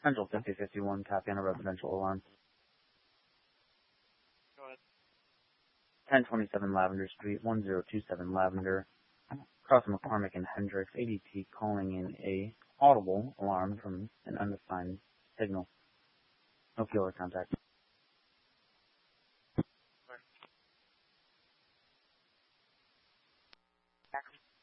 Central 5051, copy on a residential alarm. Go ahead. 1027 Lavender Street, 1027 Lavender, crossing McCormick and Hendricks, ADT calling in a audible alarm from an undefined signal. No killer contact. Where?